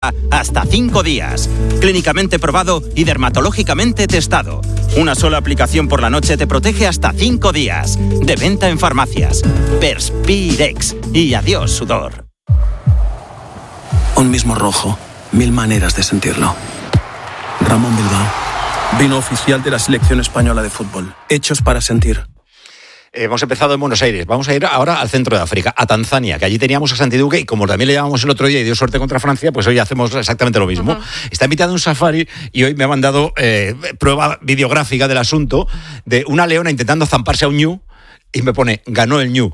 hasta 5 días. Clínicamente probado y dermatológicamente testado. Una sola aplicación por la noche te protege hasta 5 días. De venta en farmacias. Perspirex. Y adiós, sudor. Un mismo rojo. 1000 maneras de sentirlo. Ramón Bilbao. Vino oficial de la selección española de fútbol. Hechos para sentir. Hemos empezado en Buenos Aires. Vamos a ir ahora al centro de África, a Tanzania, que allí teníamos a Santi Duque y como también le llamamos el otro día y dio suerte contra Francia, pues hoy hacemos exactamente lo mismo. Está invitado a un safari y hoy me ha mandado prueba videográfica del asunto de una leona intentando zamparse a un ñu y me pone, ganó el ñu.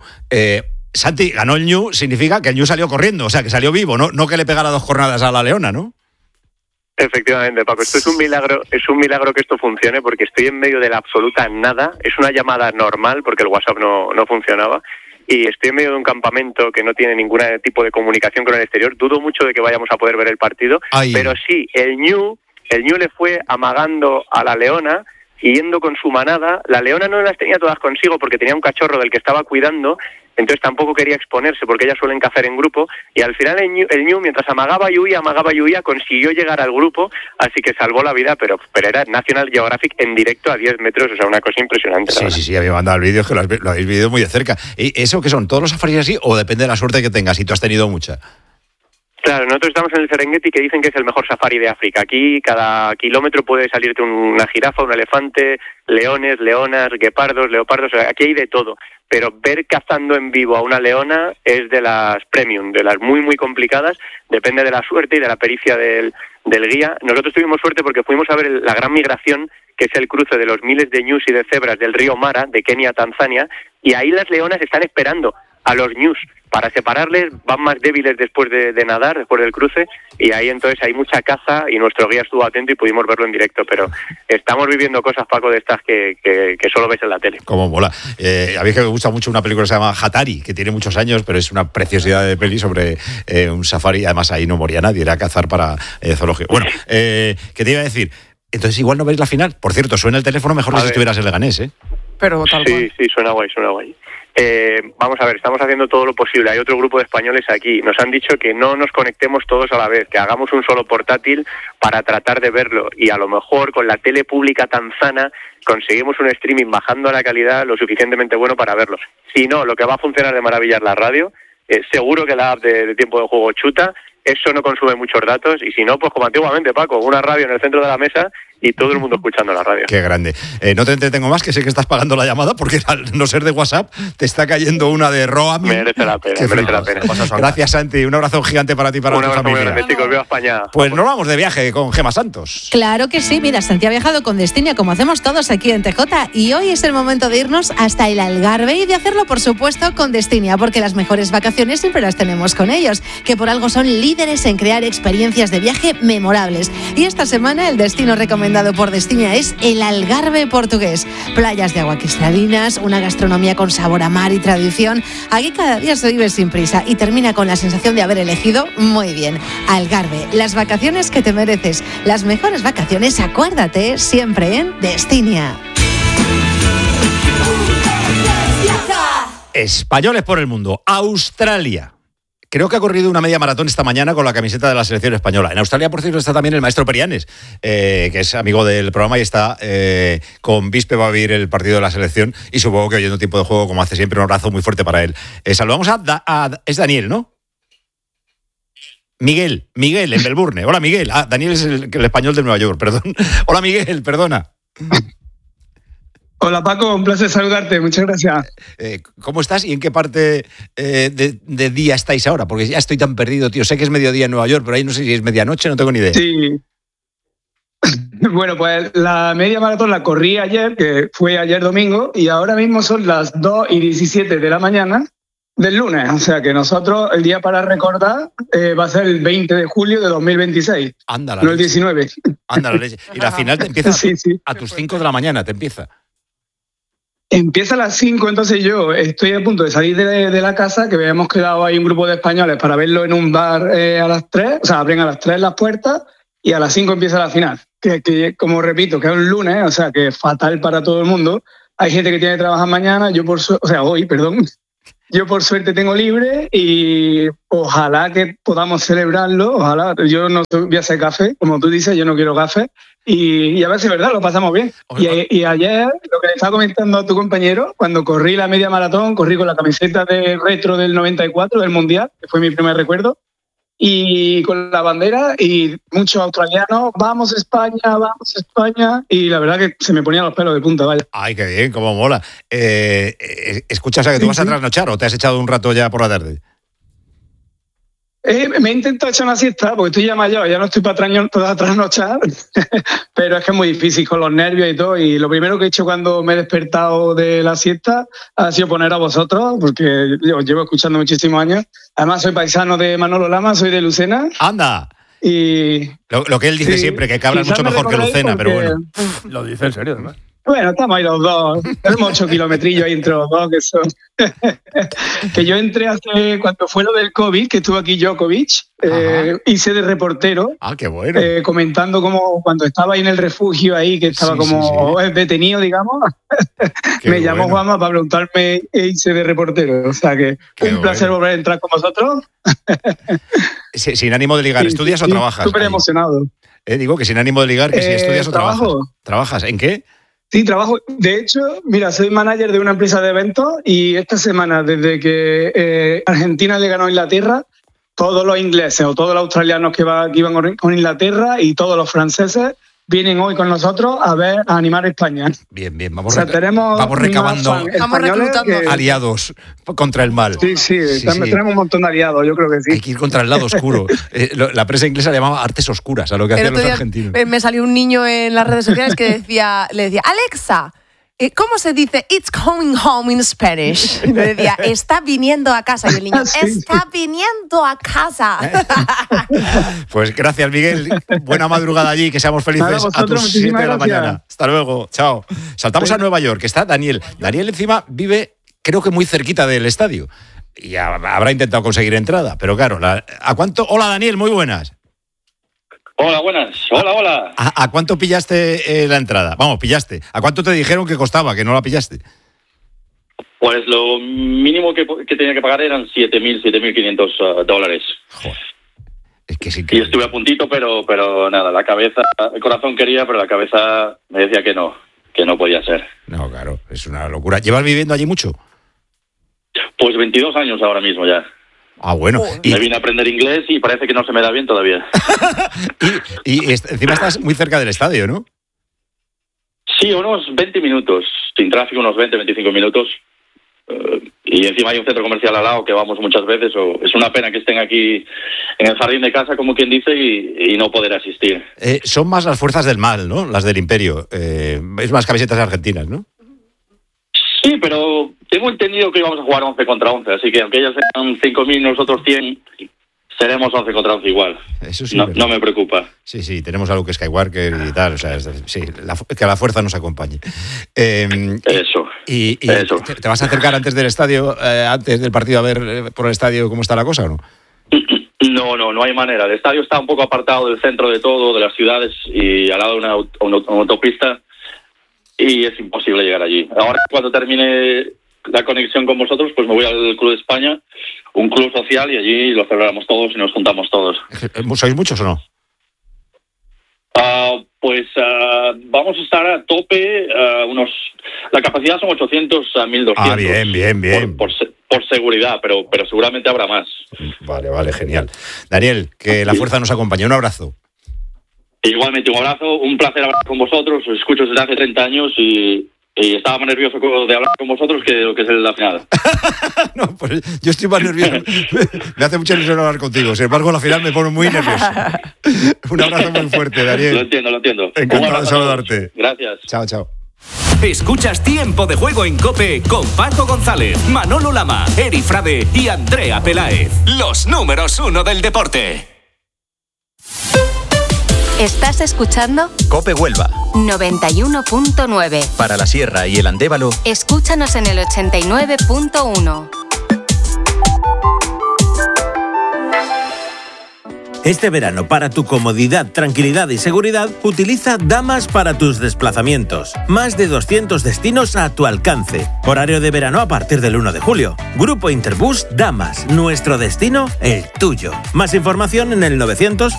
Santi, ganó el ñu significa que el ñu salió corriendo, o sea, que salió vivo, no que le pegara 2 cornadas a la leona, ¿no? Efectivamente, Paco, esto es un milagro que esto funcione porque estoy en medio de la absoluta nada, es una llamada normal porque el WhatsApp no funcionaba y estoy en medio de un campamento que no tiene ningún tipo de comunicación con el exterior, dudo mucho de que vayamos a poder ver el partido, pero sí, el ñu le fue amagando a la leona y yendo con su manada, la leona no las tenía todas consigo porque tenía un cachorro del que estaba cuidando, entonces tampoco quería exponerse porque ellas suelen cazar en grupo y al final el ñu mientras amagaba y huía, consiguió llegar al grupo, así que salvó la vida, pero era National Geographic en directo a 10 metros, o sea, una cosa impresionante. Sí, había mandado el vídeo, que lo habéis vivido muy de cerca. ¿Y eso qué son? ¿Todos los safaris así o depende de la suerte que tengas? Y tú has tenido mucha. Claro, nosotros estamos en el Serengeti, que dicen que es el mejor safari de África. Aquí cada kilómetro puede salirte una jirafa, un elefante, leones, leonas, guepardos, leopardos, o sea, aquí hay de todo. Pero ver cazando en vivo a una leona es de las premium, de las muy, muy complicadas, depende de la suerte y de la pericia del guía. Nosotros tuvimos suerte porque fuimos a ver la gran migración, que es el cruce de los miles de ñus y de cebras del río Mara, de Kenia a Tanzania, y ahí las leonas están esperando a los ñus para separarles, van más débiles después de nadar, después del cruce, y ahí entonces hay mucha caza y nuestro guía estuvo atento y pudimos verlo en directo, pero estamos viviendo cosas, Paco, de estas que solo ves en la tele. Como mola. A mí es que me gusta mucho una película que se llama Hatari, que tiene muchos años, pero es una preciosidad de peli sobre un safari, además ahí no moría nadie, era cazar para zoológico. Bueno, ¿qué te iba a decir? Entonces igual no veis la final. Por cierto, suena el teléfono mejor que si estuvieras en Leganés, ¿eh? Pero tal cual. Sí, suena guay. Vamos a ver, estamos haciendo todo lo posible. Hay otro grupo de españoles aquí. Nos han dicho que no nos conectemos todos a la vez, que hagamos un solo portátil para tratar de verlo. Y a lo mejor con la tele pública tanzana conseguimos un streaming bajando la calidad lo suficientemente bueno para verlo. Si no, lo que va a funcionar de maravilla es la radio. Seguro que la app de tiempo de juego chuta. Eso no consume muchos datos. Y si no, pues como antiguamente, Paco, una radio en el centro de la mesa y todo el mundo escuchando la radio. Qué grande. No te entretengo más, que sé que estás pagando la llamada, porque al no ser de WhatsApp te está cayendo una de roaming. Merece la pena. Gracias, Santi. Un abrazo gigante para ti y para tu familia. Un abrazo muy grande, chicos. ¡Viva España! Pues nos vamos de viaje con Gemma Santos. Claro que sí. Mira, Santi ha viajado con Destinia, como hacemos todos aquí en TJ, y hoy es el momento de irnos hasta el Algarve y de hacerlo, por supuesto, con Destinia, porque las mejores vacaciones siempre las tenemos con ellos, que por algo son líderes en crear experiencias de viaje memorables. Y esta semana el destino recomendado por Destinia es el Algarve portugués. Playas de agua cristalinas, una gastronomía con sabor a mar y tradición. Aquí cada día se vive sin prisa y termina con la sensación de haber elegido muy bien. Algarve, las vacaciones que te mereces. Las mejores vacaciones, acuérdate, siempre en Destinia. Españoles por el mundo. Australia. Creo que ha corrido una media maratón esta mañana con la camiseta de la selección española. En Australia, por cierto, está también el maestro Perianes, que es amigo del programa y está con Vispe, va a vivir el partido de la selección y supongo que oyendo tiempo de juego, como hace siempre. Un abrazo muy fuerte para él. Saludamos es Daniel, ¿no? Miguel en Melbourne. Hola, Miguel. Daniel es el español de Nueva York, perdón. Hola, Miguel, perdona. Hola Paco, un placer saludarte, muchas gracias. ¿Cómo estás y en qué parte de día estáis ahora? Porque ya estoy tan perdido, tío. Sé que es mediodía en Nueva York, pero ahí no sé si es medianoche, no tengo ni idea. Sí. Bueno, pues la media maratón la corrí ayer, que fue ayer domingo, y ahora mismo son las 2:17 de la mañana del lunes. O sea que nosotros, el día para recordar, va a ser el 20 de julio de 2026. Ándala, no el 19. Ándala, leche. Y la final te empieza sí. a tus 5 de la mañana, te empieza. Empieza a las 5, entonces yo estoy a punto de salir de la casa, que habíamos quedado ahí un grupo de españoles para verlo en un bar a las 3, o sea, abren a las 3 las puertas y a las 5 empieza la final. Que como repito, que es un lunes, o sea, que es fatal para todo el mundo. Hay gente que tiene que trabajar mañana, hoy, perdón. yo por suerte tengo libre y ojalá que podamos celebrarlo, ojalá. Yo no voy a hacer café, como tú dices, yo no quiero café. Y a ver si es verdad, lo pasamos bien. Y ayer, lo que le estaba comentando a tu compañero, cuando corrí la media maratón, corrí con la camiseta de retro del 94, del Mundial, que fue mi primer recuerdo, y con la bandera y muchos australianos, vamos España, y la verdad que se me ponían los pelos de punta, vaya. Ay, qué bien, cómo mola. Escuchas, ¿a que tú vas a trasnochar o te has echado un rato ya por la tarde? Me he intentado echar una siesta porque estoy ya mayor, ya no estoy para trasnochar, pero es que es muy difícil con los nervios y todo. Y lo primero que he hecho cuando me he despertado de la siesta ha sido poner a vosotros, porque yo os llevo escuchando muchísimos años. Además, soy paisano de Manolo Lama, soy de Lucena. ¡Anda! Y lo que él dice siempre, que habla mucho mejor que Lucena, pero bueno. Lo dice en serio, además. Bueno, estamos ahí los dos. Tenemos 8 kilometrillos ahí entre los dos, que son. Que yo entré cuando fue lo del COVID, que estuvo aquí Djokovic, hice de reportero. Ah, qué bueno. Comentando como cuando estaba ahí en el refugio ahí, que estaba detenido, digamos. Me llamó Juanma para preguntarme e hice de reportero. O sea que un placer volver a entrar con vosotros. Sin ánimo de ligar, ¿estudias o trabajas? Súper emocionado. Digo que sin ánimo de ligar, que si estudias o trabajas. ¿Trabajas? ¿En qué? Sí, trabajo. De hecho, mira, soy manager de una empresa de eventos y esta semana, desde que Argentina le ganó a Inglaterra, todos los ingleses o todos los australianos que iban con Inglaterra y todos los franceses vienen hoy con nosotros a animar a España. Bien, vamos recabando aliados contra el mal. Sí, tenemos un montón de aliados, yo creo que sí. Hay que ir contra el lado oscuro. La prensa inglesa le llamaba artes oscuras a lo que hacían los argentinos. Me salió un niño en las redes sociales que le decía, Alexa, ¿cómo se dice it's coming home in Spanish? Y le decía, está viniendo a casa. Y el niño, está viniendo a casa. Pues gracias, Miguel. Buena madrugada allí, que seamos felices a tus 7 de la mañana. Hasta luego, chao. Saltamos a Nueva York, que está Daniel. Daniel encima vive, creo que muy cerquita del estadio. Y habrá intentado conseguir entrada, pero claro, ¿a cuánto? Hola, Daniel, muy buenas. Hola, buenas. Hola. ¿A cuánto pillaste la entrada? Vamos, pillaste. ¿A cuánto te dijeron que costaba, que no la pillaste? Pues lo mínimo que tenía que pagar eran $7,500. Joder. Es que sí que... Y estuve a puntito, pero nada, el corazón quería, pero la cabeza me decía que no podía ser. No, claro, es una locura. ¿Llevas viviendo allí mucho? Pues 22 años ahora mismo ya. Ah, bueno. Me vine a aprender inglés y parece que no se me da bien todavía. y encima estás muy cerca del estadio, ¿no? Sí, unos 20 minutos. Sin tráfico, unos 20-25 minutos. Y encima hay un centro comercial al lado que vamos muchas veces. Es una pena que estén aquí en el jardín de casa, como quien dice, y no poder asistir. Son más las fuerzas del mal, ¿no? Las del imperio. Es más camisetas argentinas, ¿no? Sí, pero tengo entendido que íbamos a jugar 11 contra 11, así que aunque ellas sean 5.000 y nosotros 100, seremos 11 contra 11 igual. Eso sí, no me preocupa. Sí, tenemos a Luke Skywalker y tal, o sea, que la fuerza nos acompañe. Eso. ¿Y eso. ¿Te vas a acercar antes del estadio, antes del partido, a ver por el estadio cómo está la cosa o no? No hay manera. El estadio está un poco apartado del centro de todo, de las ciudades, y al lado de una autopista. Y es imposible llegar allí. Ahora, cuando termine la conexión con vosotros, pues me voy al Club de España, un club social, y allí lo celebramos todos y nos juntamos todos. ¿Sois muchos o no? Vamos a estar a tope, la capacidad son 800 a 1.200. Ah, bien. Por seguridad, pero seguramente habrá más. Vale, genial. Daniel, que la fuerza nos acompañe. Un abrazo. Igualmente, un abrazo, un placer hablar con vosotros. Os escucho desde hace 30 años y estaba más nervioso de hablar con vosotros que lo que es la final. No, pues yo estoy más nervioso. Me hace mucha ilusión hablar contigo. Sin embargo, la final me pone muy nervioso. Un abrazo muy fuerte, Daniel. Lo entiendo. Encantado de saludarte. Gracias. Chao. Escuchas Tiempo de Juego en COPE con Paco González, Manolo Lama, Eri Frade y Andrea Peláez. Los números 1 del deporte. ¿Estás escuchando? COPE Huelva 91.9. para la Sierra y el Andévalo. Escúchanos en el 89.1. Este verano, para tu comodidad, tranquilidad y seguridad, utiliza Damas para tus desplazamientos. Más de 200 destinos a tu alcance. Horario de verano a partir del 1 de julio. Grupo Interbús Damas. Nuestro destino, el tuyo. Más información en el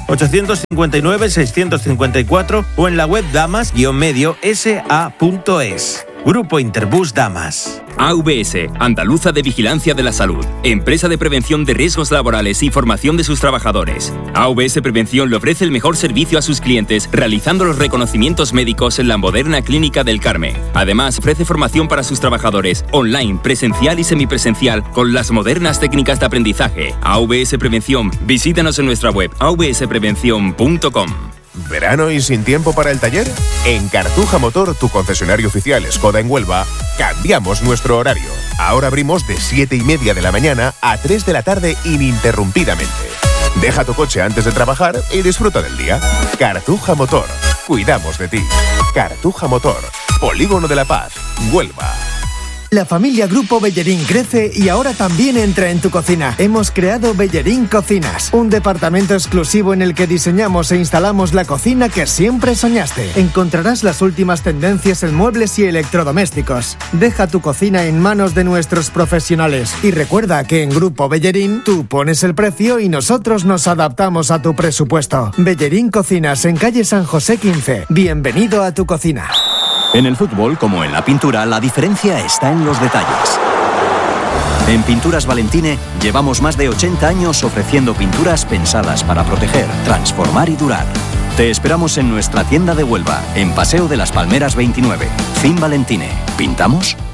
900-859-654 o en la web damas-medio-sa.es. Grupo Interbús Damas. AVS, Andaluza de Vigilancia de la Salud, empresa de prevención de riesgos laborales y formación de sus trabajadores. AVS Prevención le ofrece el mejor servicio a sus clientes realizando los reconocimientos médicos en la moderna Clínica del Carmen. Además, ofrece formación para sus trabajadores, online, presencial y semipresencial, con las modernas técnicas de aprendizaje. AVS Prevención, visítanos en nuestra web avsprevención.com. ¿Verano y sin tiempo para el taller? En Cartuja Motor, tu concesionario oficial Skoda en Huelva, cambiamos nuestro horario. Ahora abrimos de 7:30 de la mañana a 3 de la tarde ininterrumpidamente. Deja tu coche antes de trabajar y disfruta del día. Cartuja Motor, cuidamos de ti. Cartuja Motor, Polígono de la Paz, Huelva. La familia Grupo Bellerín crece y ahora también entra en tu cocina. Hemos creado Bellerín Cocinas, un departamento exclusivo en el que diseñamos e instalamos la cocina que siempre soñaste. Encontrarás las últimas tendencias en muebles y electrodomésticos. Deja tu cocina en manos de nuestros profesionales. Y recuerda que en Grupo Bellerín tú pones el precio y nosotros nos adaptamos a tu presupuesto. Bellerín Cocinas en calle San José 15. Bienvenido a tu cocina. En el fútbol, como en la pintura, la diferencia está en los detalles. En Pinturas Valentine llevamos más de 80 años ofreciendo pinturas pensadas para proteger, transformar y durar. Te esperamos en nuestra tienda de Huelva, en Paseo de las Palmeras 29. Fin Valentine. ¿Pintamos?